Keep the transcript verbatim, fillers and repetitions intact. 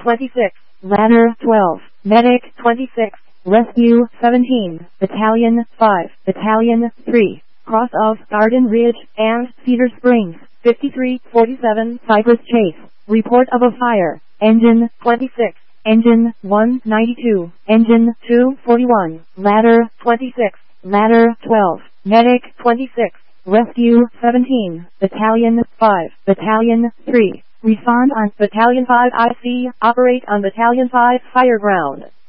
twenty-six, Ladder twelve, Medic twenty-six, Rescue seventeen, Battalion five, Battalion three, Cross of Garden Ridge and Cedar Springs, fifty-three forty-seven Cypress Chase, report of a fire, Engine twenty-six, Engine one ninety-two, Engine two forty-one, Ladder twenty-six, Ladder twelve, Medic twenty-six, Rescue seventeen, Battalion five, Battalion three, respond on Battalion five I C, operate on Battalion five fire ground.